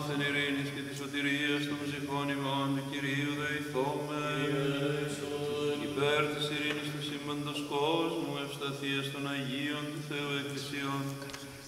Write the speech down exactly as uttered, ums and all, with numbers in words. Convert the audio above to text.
ανώθεν ειρήνης και της σωτηρίας των ψυχών ημών του Κυρίου δεηθόμεν. Υπέρ της ειρήνης του σύμπαντος κόσμου, ευσταθίας των Αγίων του Θεού Εκκλησιών,